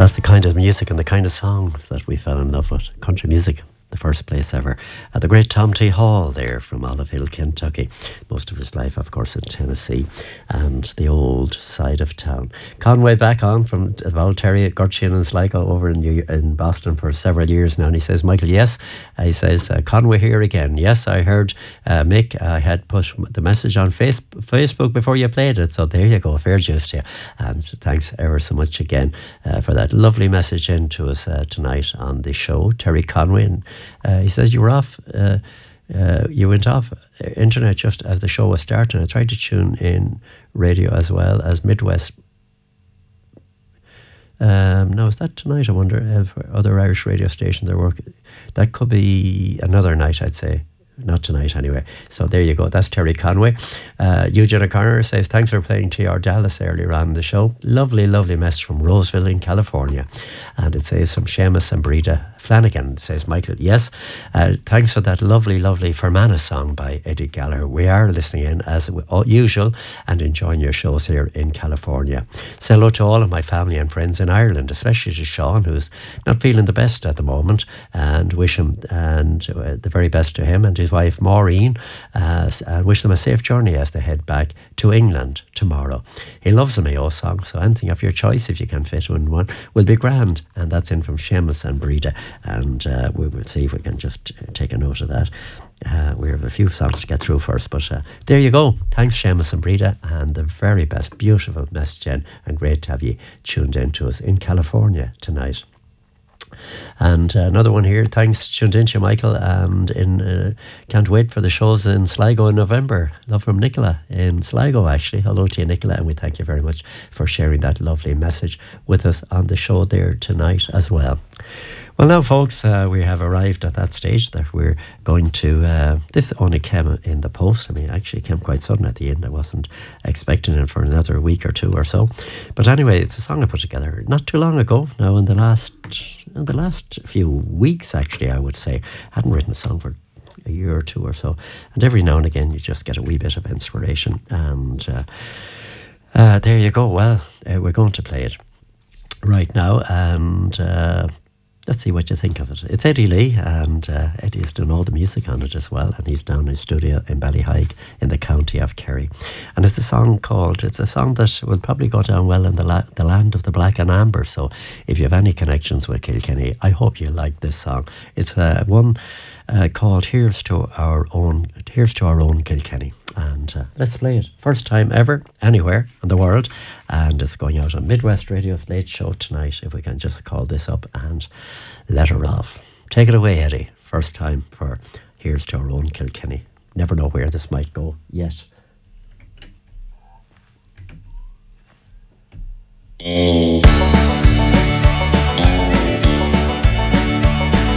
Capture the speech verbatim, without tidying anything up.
That's the kind of music and the kind of songs that we fell in love with. Country music, the first place ever. At the great Tom T. Hall there from Olive Hill, Kentucky. Most of his life, of course, in Tennessee and the old side of town. Conway back on from Volterry at Gurchin and Sligo over in New, in Boston for several years now. And he says, Michael, yes. Uh, he says, uh, Conway here again. Yes, I heard uh, Mick uh, had put the message on face, Facebook before you played it. So there you go. Fair juice to you. And thanks ever so much again uh, for that lovely message in to us uh, tonight on the show. Terry Conway. And uh, he says you were off... Uh, Uh, you went off internet just as the show was starting. I tried to tune in radio as well as Midwest. Um, now, is that tonight? I wonder if other Irish radio stations are working. That could be another night, I'd say. Not tonight, anyway. So there you go. That's Terry Conway. Uh, Eugene O'Connor says, thanks for playing T R Dallas earlier on in the show. Lovely, lovely message from Roseville in California. And it says from Seamus and Breda Flanagan. It says, Michael, yes. Uh, thanks for that lovely, lovely Fermanagh song by Eddie Gallagher. We are listening in as usual and enjoying your shows here in California. Say hello to all of my family and friends in Ireland, especially to Sean, who's not feeling the best at the moment, and wish him and uh, the very best to him and his wife Maureen, uh, and wish them a safe journey as they head back to England tomorrow. He loves the Mayo song, so anything of your choice, if you can fit in one, will be grand. And that's in from Seamus and Breda, and uh, we will see if we can just take a note of that. Uh, we have a few songs to get through first, but uh, there you go. Thanks, Seamus and Breda, and the very best, beautiful message, Jen, and great to have you tuned in to us in California tonight. And uh, another one here, thanks tuned in to you, Michael, and in uh, can't wait for the shows in Sligo in November. Love from Nicola in Sligo, actually. Hello to you, Nicola, and we thank you very much for sharing that lovely message with us on the show there tonight as well. Well, now, folks, uh, we have arrived at that stage that we're going to... Uh, this only came in the post. I mean, actually, it came quite sudden at the end. I wasn't expecting it for another week or two or so. But anyway, it's a song I put together not too long ago. Now, in the last in the last few weeks, actually, I would say. I hadn't written a song for a year or two or so. And every now and again, you just get a wee bit of inspiration. And uh, uh, there you go. Well, uh, we're going to play it right now. And... Uh, Let's see what you think of it. It's Eddie Lee, and uh, Eddie's doing all the music on it as well, and he's down in his studio in Ballyhaig in the county of Kerry. And it's a song called, it's a song that will probably go down well in the, la- the land of the black and amber. So if you have any connections with Kilkenny, I hope you like this song. It's uh, one uh, called Here's to Our Own Here's to Our Own Kilkenny. And uh, let's play it. First time ever, anywhere in the world. And it's going out on Midwest Radio's Late Show tonight, if we can just call this up and let her off. Take it away, Eddie. First time for Here's to Our Own Kilkenny. Never know where this might go yet. Mm.